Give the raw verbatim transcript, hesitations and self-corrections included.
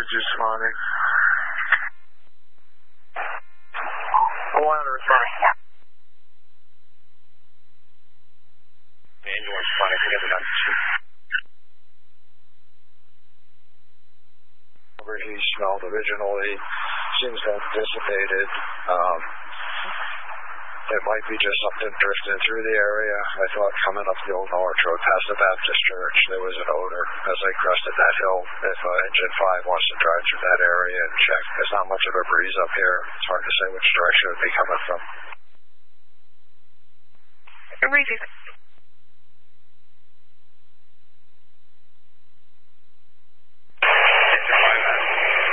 responding. One responding. Ambulance responding together nine two. He smelled originally, seems to have dissipated. Um, it might be just something drifting through the area. I thought coming up the old Norwich Road past the Baptist Church, there was an odor as I crested that hill. If uh, Engine five wants to drive through that area and check, there's not much of a breeze up here. It's hard to say which direction it would be coming from. Repeat.